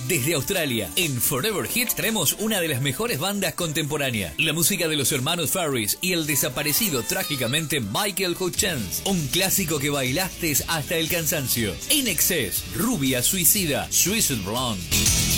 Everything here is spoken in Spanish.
Desde Australia, en Forever Hits traemos una de las mejores bandas contemporáneas. La música de los hermanos Ferris y el desaparecido trágicamente Michael Hutchence. Un clásico que bailaste hasta el cansancio. In Excess, Rubia Suicida, Swiss Blonde.